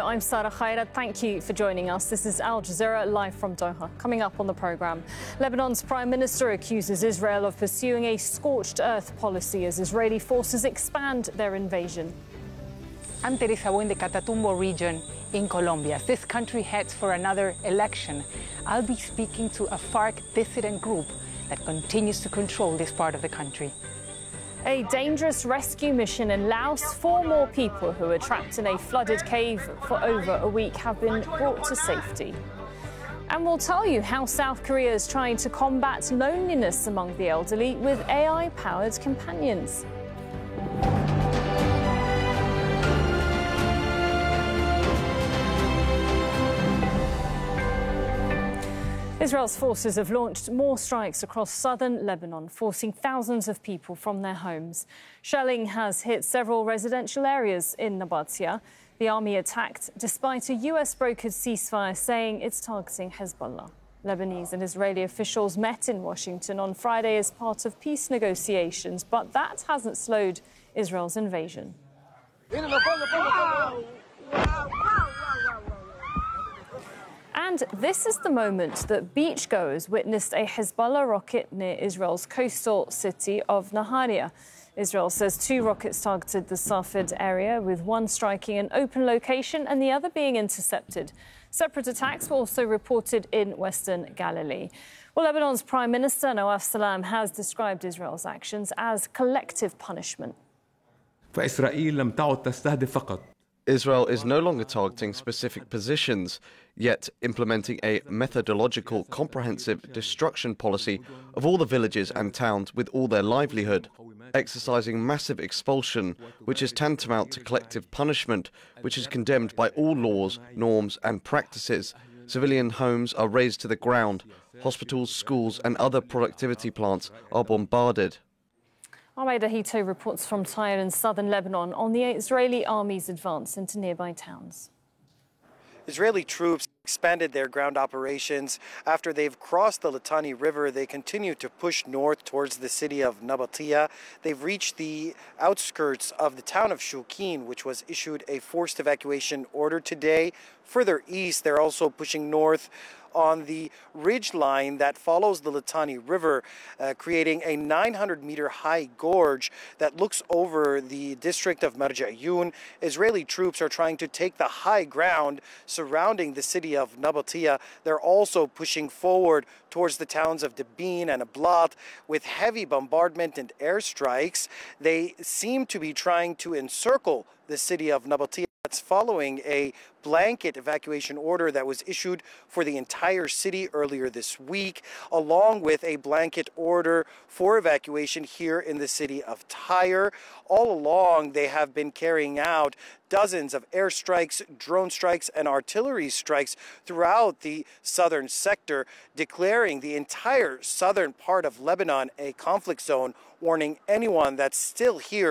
I'm Sarah Khairat. Thank you for joining us. This is Al Jazeera live from Doha. Coming up on the programme, Lebanon's Prime Minister accuses Israel of pursuing a scorched earth policy as Israeli forces expand their invasion. I'm Teresa Bo in the Catatumbo region in Colombia. As this country heads for another election, I'll be speaking to a FARC dissident group that continues to control this part of the country. A dangerous rescue mission in Laos. 4 more people who were trapped in a flooded cave for over a week have been brought to safety. And we'll tell you how South Korea is trying to combat loneliness among the elderly with AI-powered companions. Israel's forces have launched more strikes across southern Lebanon, forcing thousands of people from their homes. Shelling has hit several residential areas in Nabatia. The army attacked despite a US-brokered ceasefire saying it's targeting Hezbollah. Lebanese and Israeli officials met in Washington on Friday as part of peace negotiations, but that hasn't slowed Israel's invasion. And this is the moment that beachgoers witnessed a Hezbollah rocket near Israel's coastal city of Nahariya. Israel says 2 rockets targeted the Safed area, with one striking an open location and the other being intercepted. Separate attacks were also reported in Western Galilee. Well, Lebanon's Prime Minister Nawaf Salam has described Israel's actions as collective punishment. فإسرائيل لم تعد تستهدف فقط Israel is no longer targeting specific positions, yet implementing a methodological, comprehensive destruction policy of all the villages and towns with all their livelihood, exercising massive expulsion, which is tantamount to collective punishment, which is condemned by all laws, norms and practices. Civilian homes are razed to the ground, hospitals, schools and other productivity plants are bombarded. Ahmed Ahito reports from Tyre in southern Lebanon on the Israeli army's advance into nearby towns. Israeli troops expanded their ground operations. After they've crossed the Litani River, they continue to push north towards the city of Nabatia. They've reached the outskirts of the town of Shukin, which was issued a forced evacuation order today. Further east, they're also pushing north on the ridge line that follows the Litani River, creating a 900-meter high gorge that looks over the district of Marja'yun. Israeli troops are trying to take the high ground surrounding the city of Nabatia. They're also pushing forward towards the towns of Debin and Ablat with heavy bombardment and airstrikes. They seem to be trying to encircle the city of Nabatia. That's following a blanket evacuation order that was issued for the entire city earlier this week, along with a blanket order for evacuation here in the city of Tyre. All along, they have been carrying out dozens of airstrikes, drone strikes, and artillery strikes throughout the southern sector, declaring the entire southern part of Lebanon a conflict zone, warning anyone that's still here